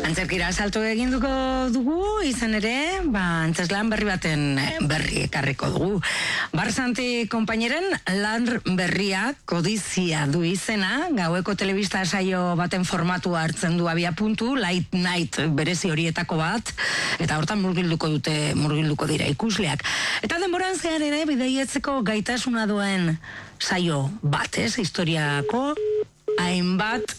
Antzerkira salto eginduko dugu, izan ere, antzeslan berri baten berri ekarriko dugu. Barsanti konpaineren lan berria kodizia du izena, gaueko telebista saio baten formatua hartzen du abia puntu, Late Night berezi horietako bat, eta hortan murgilduko dira ikusleak. Eta denboran zehar ere, bidaietzeko gaitasuna duen saio bat, historiako, hainbat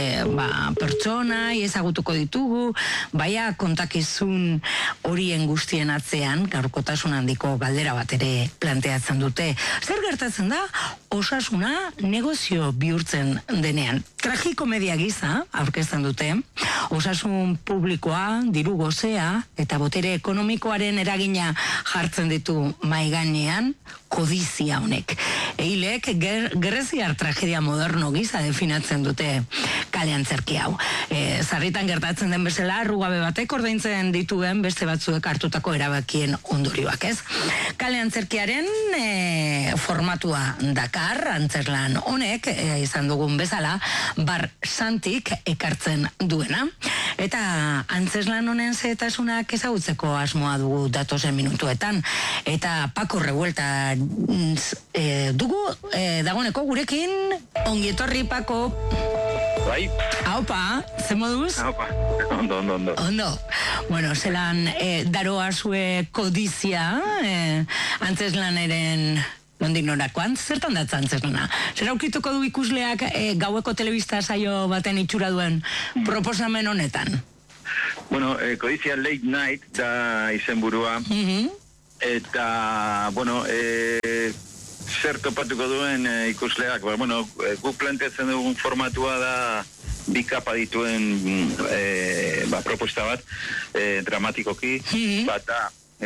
pertsona ezagutuko ditugu, baina kontakizun horien guztien atzean gaurkotasun handiko galdera bat ere planteatzen dute. Zer gertatzen da osasuna negozio bihurtzen denean? Tragikomedia giza aurkezten dute, osasun publikoa, diru gozea eta botere ekonomikoaren eragina jartzen ditu mahai gainean kodizia honek. Eilek greziar tragedia moderno giza definatzen dute kale antzerki hau. Sarritan gertatzen den bezala, arrugabe batek ordaintzen dituen beste batzuek hartutako erabakien ondorioak, ez? Kale antzerkiaren formatua dakar, antzerlan honek, izan dugun bezala, Barsantik ekartzen duena. Eta antzeslan honen zehetasunak ezagutzeko asmoa dugu datozen minutuetan. Eta Paco Revuelta dugu, dagoeneko gurekin, ongi etorri Paco. Bai. Aupa, ze moduz? Aupa, ondo. Bueno, zelan daroa zue kodizia, antzeslaneren nondik norakoan, zertan datza antzeslana? Zer aukituko du ikusleak gaueko telebista saio baten itxura duen proposamen honetan? Bueno, kodizia Late Night da izenburua, eta, bueno, zer topatuko duen ikusleak, bueno, guk planteatzen dugun formatua da bi kapa dituen propuesta bat, dramatikoki, bata,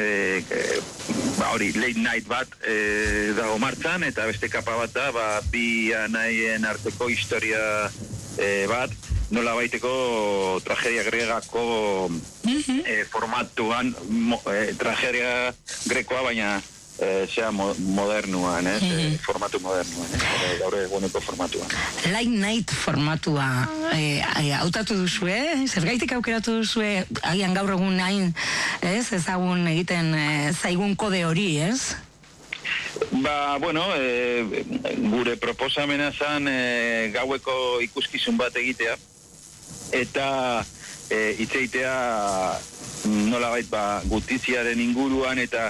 hori Late Night bat dago martzan, eta beste kapa bat da, bi anaien arteko historia bat, nola baiteko tragedia gregako formatuan, tragedia grekoa, baina modernuan, formatu modernuan, gaur eguneko formatuan. Late Night formatua hautatu duzue, zergaitik aukeratu duzue, agian gaur egun hain, ezagun egiten zaigun kode hori, ez? Bueno, gure proposamena zan gaueko ikuskizun bat egitea, eta hitzeitea nolabait gutiziaren inguruan eta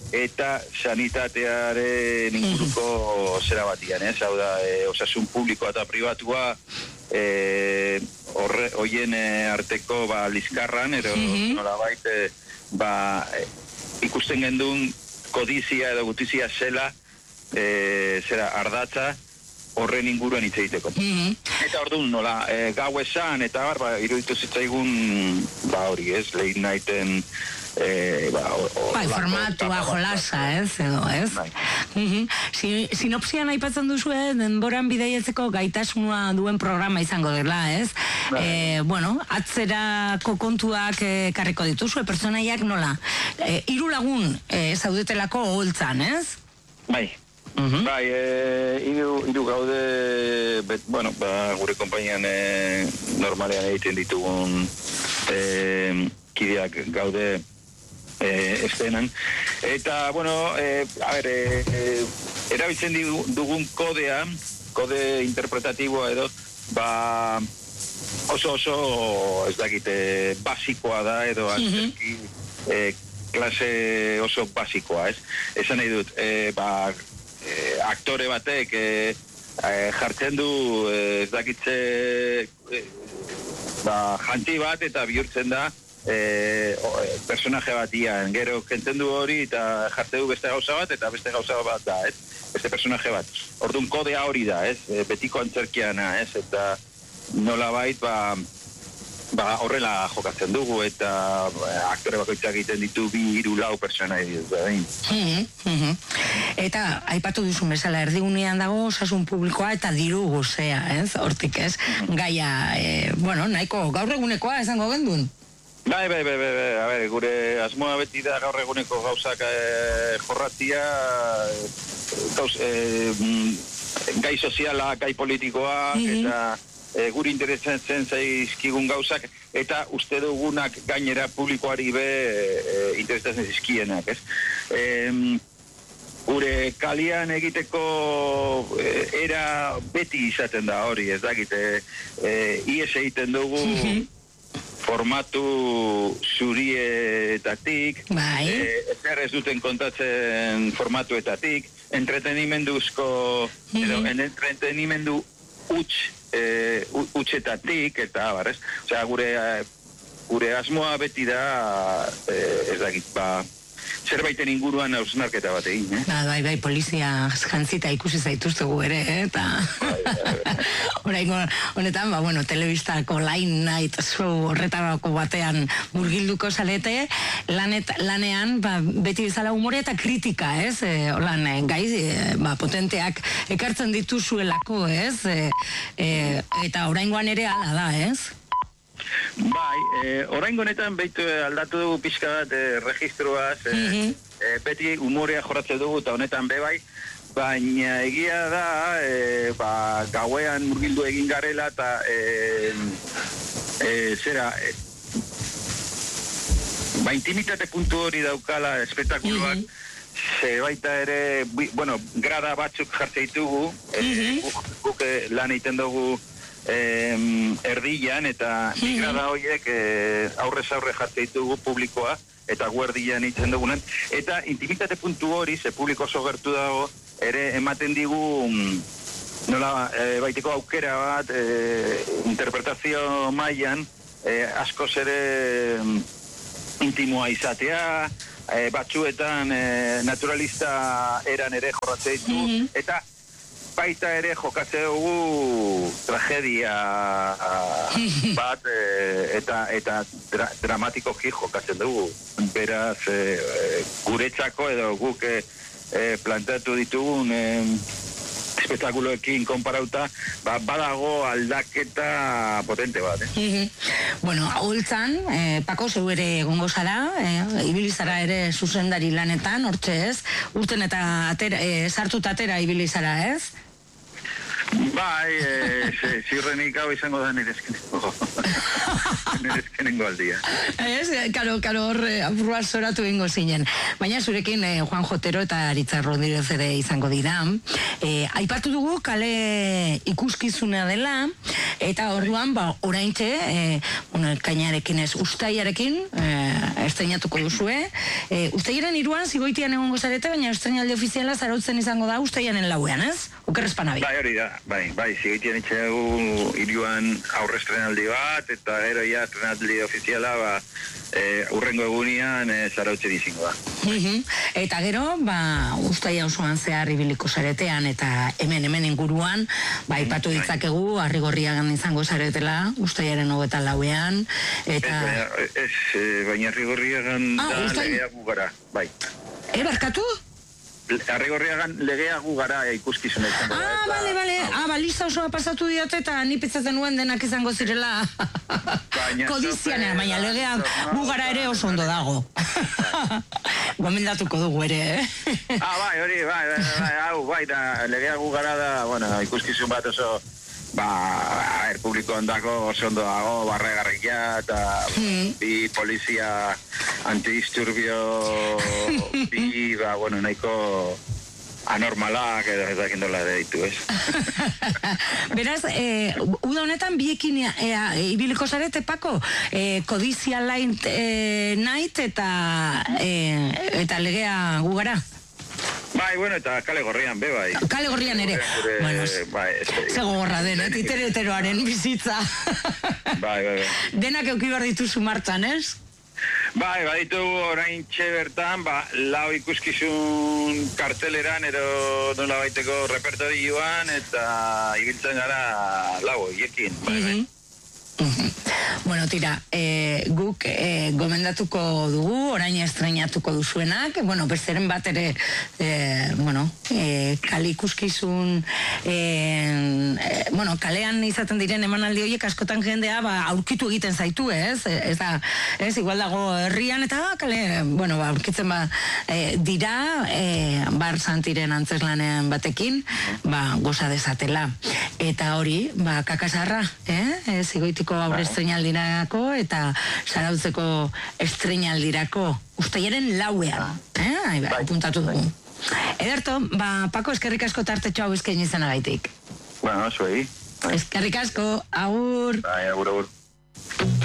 sanitatearen inguruko zera batian, hau da, osasun publikoa eta pribatua hoien arteko lizkarran, ero nolabait ikusten gendun kodizia edo gutizia zela zera ardatza horren inguruan hitz egiteko. Eta orduan nola, gau esan eta iruditu zitzaigun hori, ez, Late Nighten formatua jolasa, edo, ez? Sinopsian aipatzen duzue, denboran bidaietzeko gaitasuna duen programa izango dela, ez? Bueno, atzerako kontuak karriko dituzue, pertsonaiak nola? 3 lagun zaudetelako oholtzan, ez? Bai. Bai, hiru gaude, bueno, gure konpainian normalean egiten ditugun kideak gaude estenan. Eta, bueno, erabiltzen dugun kode interpretatiboa edo, oso, ez dakite, basikoa da edo, antzerki, klase oso basikoa, ez? Esan nahi dut, aktore batek jartzen du, ez dakitze, jantzi bat eta bihurtzen da personaje batian, gero kentzen du hori eta jartzen du beste gauza bat eta beste gauza bat da, ez? Beste personaje bat. Orduan kodea hori da, ez? Betiko antzerkiana, ez? Eta nolabait, horrela jokatzen dugu eta aktore bakoitzak egiten ditu 2-4 pertsona edo. Eta aipatu duzun bezala erdigunean dago osasun publikoa eta diru gozea, ez? Hortik, ez? Gaia, bueno, nahiko gaur egunekoa esango gendun. Bai, a ber, gure asmoa beti da gaur eguneko gauzak jorratzia, gai soziala, gai politikoa, eta guri interesatzen zaizkigun gauzak, eta uste dugunak gainera publikoari interesatzen zaizkienak, ez? Gure kalian egiteko era beti izaten da hori, ez dakit, ies egiten dugu formatu zurietatik, ezer ez duten kontatzen formatuetatik, entretenimenduzko, edo entretenimendu utxetatik, eta barrez, osea, gure asmoa beti da, ez dakit, zerbaiten inguruan hausnarketa bat egin, Bai, polizia jantzita ikusi zaituztegu ere, eta oraingo honetan, telebistako Late Night Show horretarako batean murgilduko salete, lanean, beti bezala umore eta kritika, ez? Holan, gai, potenteak ekartzen dituzuelako, ez? Eta oraingoan ere hala da, ez? Bai, oraingo honetan behitu aldatu dugu pixka bat registroaz, beti umorea jorratzen dugu eta honetan bai, baina egia da, gauean murgildu egin garela eta intimitate puntu hori daukala espektakuluak, baita ere, grada batzuk jartzen ditugu, guk lan egiten dugu erdian, eta grada horiek aurrez aurre jartzen ditugu publikoa, eta guerdian itzen dugunen, eta intimitate puntu hori, ze publiko oso gertu dago, ere ematen digu nola baiteko aukera bat interpretazio mailan askoz ere intimoa izatea, batzuetan naturalista eran ere jorratzen ditu, eta baita ere jokatze dugu tragedia bat eta dramatikoki jokatzen dugu. Beraz, guretzako edo guk planteatu ditugun espektakuloekin konparauta, badago aldaketa potente bat, Holtzan, Pako, zeu ere egongo zara, ibili zara ere zuzendari lanetan, hortxe ez, urten eta sartuta atera ibili zara, ez? Bai, ziurrenik hau izango da nire eskenengo aldia. Karo, horre apurua zoratu ingo zinen. Baina zurekin Juan Jotero eta Aritza Rodríguez ere izango dira. Aipatu dugu kale ikuskizuna dela, eta orduan, oraintxe, kainarekin ez, ustaiarekin, estrenatuko duzue. Ustaiaren 3 zigoitian egongo zarete, baina estrenaldi ofiziala zarautzen izango da ustaiaren 4, ez? Okerrezpanabi. Bai, hori da. Bai, zigoitian itxegu 3 aurre estrenaldi bat, eta gero ja estrenaldi ofiziala urrengo egunian zarautzen izango da. Eta gero, ustaia osoan zehar ibiliko zaretean, eta hemen inguruan, ipatu ditzakegu, Arrigorriagan izango zaretela, ustaiaren 24ean, eta... Baina Arrigorriagan da legeagu gara, bai. Barkatu? Arrigorriagan legeagu gara ikuskizuna izango da. Bale. Baliza osoa pasatu diote eta ni pentsatzen nuen denak izango zirela kodizianean, baina legeagu gara ere oso ondo dago. Gomendatuko dugu ere, Bai, legeagu gara da, ikuskizun bat oso publiko ondako oso ondo dago, barregarria, eta bi polizia antidisturbio, nahiko anormalak edo ez dakindola ere ditu, ez? Beraz, uda honetan biekin ibiliko zarete, Pako, Kodizia Late Night eta legea gugara? Bai, eta Kale Gorrian, bai. Kale Gorrian ere. Zego gorra den, itereteroaren bizitza. Bai. Denak eukibar dituzu martzan, ez? Bai, ditugu orain bertan, 4 ikuskizun karteleran, edo nola baiteko repertorioan, eta ibiltzen gara 4 hiekin, bai. Bueno, tira, guk gomendatuko dugu, orain estrenatuko duzuenak, bueno, besteren bat ere, kalikuskizun, kalean izaten diren emanaldi horiek askotan jendea, aurkitu egiten zaitu, ez? Ez, igual dago herrian, eta kale, aurkitzen dira, bar santiren antzeslanen batekin, goza dezatela. Eta hori, kakasarra, Zigoitiko aurre estreinaldirako eta Zarautzeko estreinaldirako ustailaren 4ean, apuntatu dugu. Ederto, Pako, eskerrik asko tartetxo hau eskaini izanagaitik. Bueno, zuei. Eskerrik asko, agur. Agur.